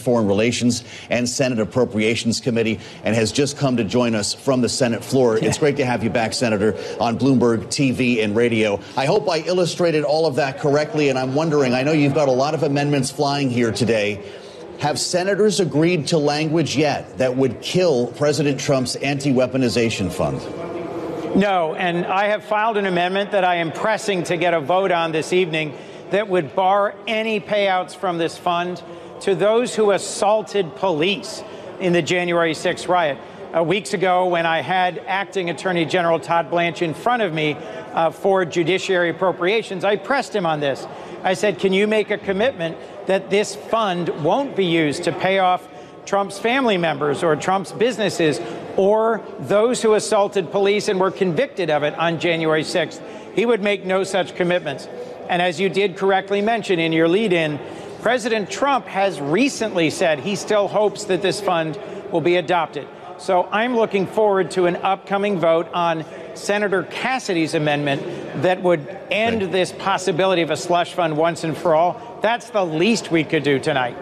Foreign Relations and Senate Appropriations Committee, and has just come to join us from the Senate floor. It's great to have you back, Senator, on Bloomberg TV and radio. I hope I illustrated all of that correctly, and I'm wondering, I know you've got a lot of amendments flying here today. Have senators agreed to language yet that would kill President Trump's anti-weaponization fund? No, and I have filed an amendment that I am pressing to get a vote on this evening that would bar any payouts from this fund to those who assaulted police in the January 6th riot. Weeks ago, when I had Acting Attorney General Todd Blanche in front of me for Judiciary Appropriations, I pressed him on this. I said, can you make a commitment that this fund won't be used to pay off Trump's family members or Trump's businesses or those who assaulted police and were convicted of it on January 6th? He would make no such commitments. And as you did correctly mention in your lead-in, President Trump has recently said he still hopes that this fund will be adopted. So I'm looking forward to an upcoming vote on Senator Cassidy's amendment that would end this possibility of a slush fund once and for all. That's the least we could do tonight.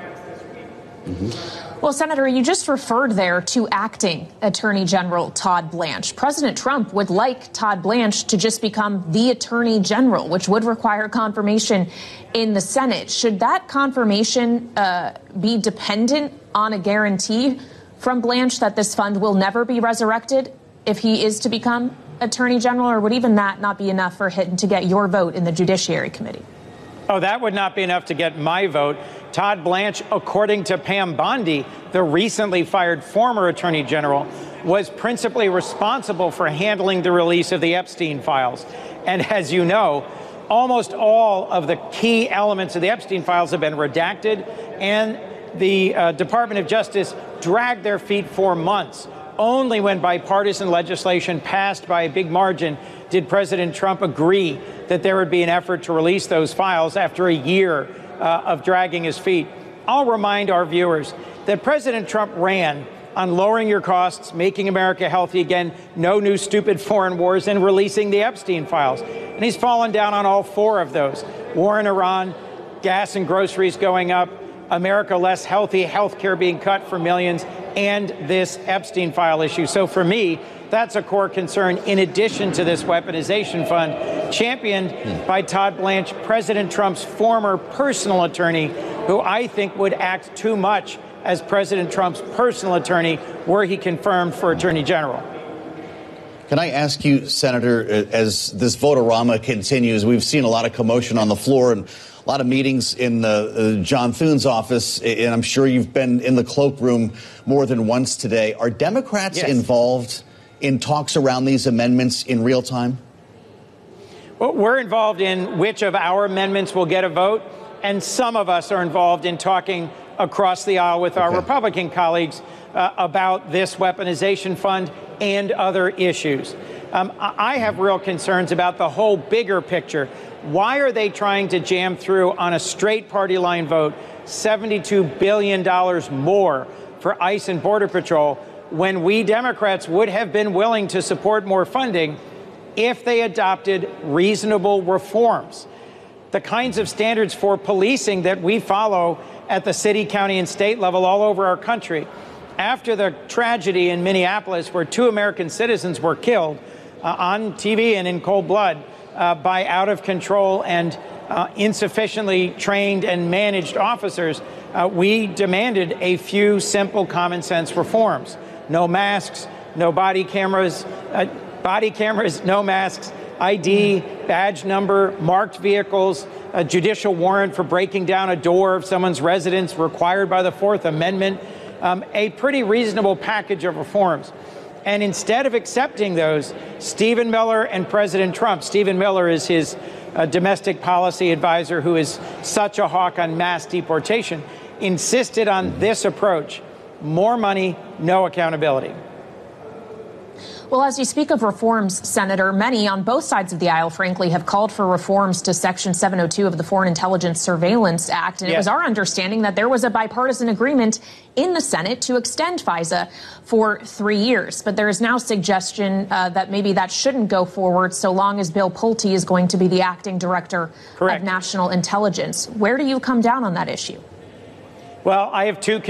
Well, Senator, you just referred there to Acting Attorney General Todd Blanche. President Trump would like Todd Blanche to just become the Attorney General, which would require confirmation in the Senate. Should that confirmation be dependent on a guarantee from Blanche that this fund will never be resurrected if he is to become Attorney General, or would even that not be enough for him to get your vote in the Judiciary Committee? Oh, that would not be enough to get my vote. Todd Blanche, according to Pam Bondi, the recently fired former Attorney General, was principally responsible for handling the release of the Epstein files. And as you know, almost all of the key elements of the Epstein files have been redacted, and the Department of Justice dragged their feet for months. Only when bipartisan legislation passed by a big margin did President Trump agree that there would be an effort to release those files after a year of dragging his feet. I'll remind our viewers that President Trump ran on lowering your costs, making America healthy again, no new stupid foreign wars, and releasing the Epstein files. And he's fallen down on all four of those. War in Iran, gas and groceries going up, America less healthy, health care being cut for millions, and this Epstein file issue. So for me, that's a core concern, in addition to this weaponization fund, championed by Todd Blanche, President Trump's former personal attorney, who I think would act too much as President Trump's personal attorney were he confirmed for Attorney General. Can I ask you, Senator, as this vote-a-rama continues, we've seen a lot of commotion on the floor and a lot of meetings in John Thune's office, and I'm sure you've been in the cloakroom more than once today. Are Democrats involved in talks around these amendments in real time? Well, we're involved in which of our amendments will get a vote, and some of us are involved in talking across the aisle with our Republican colleagues about this weaponization fund and other issues. I have real concerns about the whole bigger picture. Why are they trying to jam through on a straight party line vote $72 billion more for ICE and Border Patrol when we Democrats would have been willing to support more funding if they adopted reasonable reforms? The kinds of standards for policing that we follow at the city, county, and state level all over our country. After the tragedy in Minneapolis, where 2 American citizens were killed on TV and in cold blood by out of control and insufficiently trained and managed officers, we demanded a few simple common sense reforms. No masks, no body cameras, no masks, ID, badge number, marked vehicles, a judicial warrant for breaking down a door of someone's residence required by the Fourth Amendment, a pretty reasonable package of reforms. And instead of accepting those, Stephen Miller and President Trump, Stephen Miller is his domestic policy advisor who is such a hawk on mass deportation, insisted on this approach: more money, no accountability. Well, as you speak of reforms, Senator, many on both sides of the aisle, frankly, have called for reforms to Section 702 of the Foreign Intelligence Surveillance Act. And it was our understanding that there was a bipartisan agreement in the Senate to extend FISA for 3 years. But there is now suggestion that maybe that shouldn't go forward so long as Bill Pulte is going to be the acting director of national intelligence. Where do you come down on that issue? Well, I have two